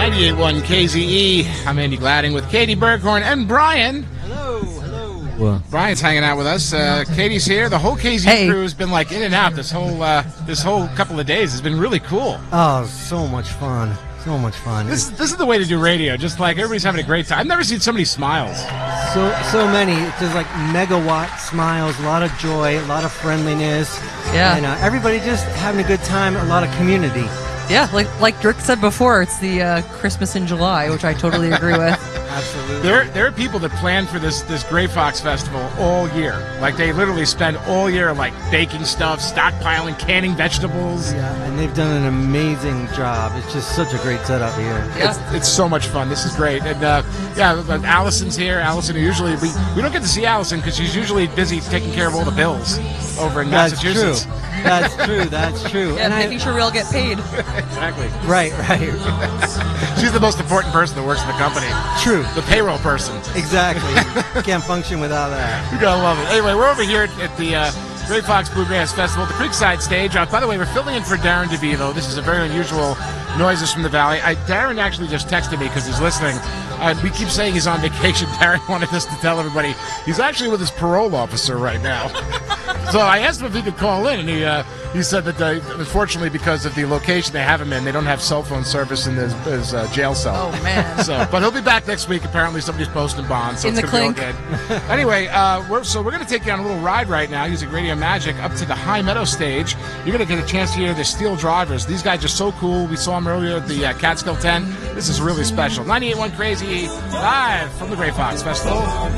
98.1 KZE. I'm Andy Gladding with Katie Berghorn and Brian. Hello, hello. Well, Brian's hanging out with us. Katie's here. The whole KZE crew has been like in and out this whole couple of days. It's been really cool. Oh, so much fun. So much fun. This is the way to do radio. Just like everybody's having a great time. I've never seen so many smiles. So many. It's just like megawatt smiles, a lot of joy, a lot of friendliness. Yeah. And everybody just having a good time, a lot of community. Yeah, like Rick said before, it's the Christmas in July, which I totally agree with. Absolutely. There are people that plan for this Gray Fox Festival all year. Like they literally spend all year like baking stuff, stockpiling, canning vegetables. Yeah, and they've done an amazing job. It's just such a great setup here. Yeah. It's so much fun. This is great. And Allison's here. Allison, usually we don't get to see Allison because she's usually busy taking care of all the bills over in Massachusetts. True. That's true. Yeah, making sure we all get paid. Exactly. Right. She's the most important person that works in the company. True. The payroll person. Exactly. Can't function without that. You gotta love it. Anyway, we're over here at the Gray Fox Bluegrass Festival, the Creekside stage. By the way, we're filling in for Darren DeVivo. This is a very unusual Noises from the Valley. Darren actually just texted me because he's listening. We keep saying he's on vacation. Darren wanted us to tell everybody he's actually with his parole officer right now. So I asked him if he could call in, and he said that unfortunately because of the location they have him in, they don't have cell phone service in his jail cell. Oh man! But he'll be back next week. Apparently somebody's posting bonds, so in it's the going to clink. be all good. Anyway, we're going to take you on a little ride right now using Radio Magic up to the High Meadow stage. You're going to get a chance to hear the Steel Drivers. These guys are so cool. We saw them earlier at the Catskill 10. This is really special. 98.1 Crazy live from the Gray Fox Festival.